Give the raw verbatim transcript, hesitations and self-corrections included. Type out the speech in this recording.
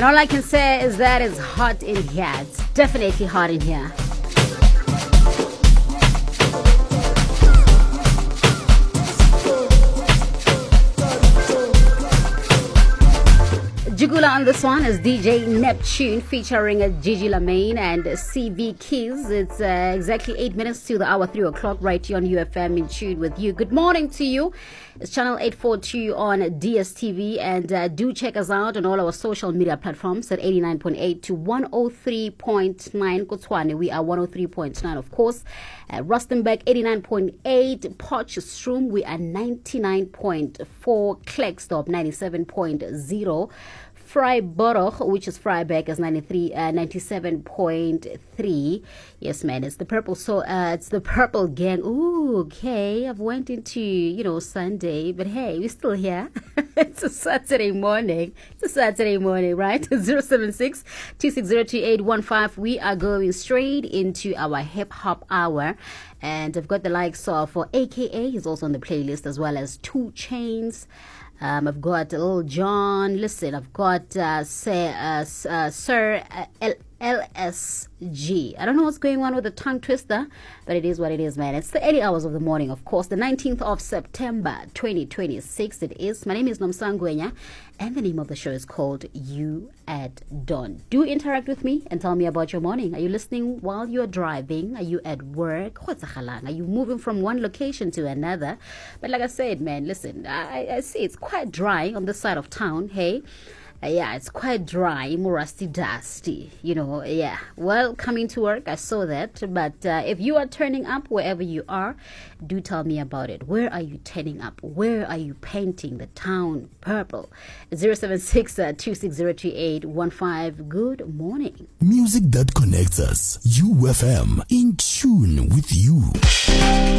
And all I can say is that it's hot in here. It's definitely hot in here. Jugula on this one is D J Neptune featuring uh, Gigi Lamaine and C V Keys. It's uh, exactly eight minutes to the hour three o'clock right here on U F M in tune with you. Good morning to you. It's channel eight forty-two on D S T V, and uh, do check us out on all our social media platforms at eighty-nine point eight to one oh three point nine Kotswane. We are one oh three point nine, of course. Uh, Rustenburg eighty-nine point eight, Potchefstroom we are ninety-nine point four, Klerksdorp ninety-seven point zero. Vryburg, which is Vryburg, is ninety-three, uh, ninety-seven point three. Yes, man, it's the purple. So uh, it's the purple gang. Ooh, okay. I've went into, you know, Sunday, but hey, we're still here. It's a Saturday morning. It's a Saturday morning, right? zero seven six, two six zero, two eight one five. We are going straight into our hip hop hour. And I've got the likes of uh, A K A, he's also on the playlist, as well as two Chainz. Um, I've got Lil Jon. Listen, I've got uh, say, uh, uh, Sir uh, L- LSG. I don't know what's going on with the tongue twister, but it is what it is, man. It's the early hours of the morning, of course. The nineteenth of September, twenty twenty-six. It is. My name is Nomsangwenya, and the name of the show is called You at Dawn. Do interact with me and tell me about your morning. Are you listening while you're driving? Are you at work? What's Are you moving from one location to another? But like I said, man, listen, I, I see it's quite dry on this side of town. Hey, uh, yeah, it's quite dry, more rusty, dusty, you know. Yeah, well, coming to work, I saw that. But uh, if you are turning up wherever you are, do tell me about it. Where are you turning up? Where are you painting the town purple? zero seven six, two six zero, two eight one five. Good morning. Music that connects us. U F M, in tune with you.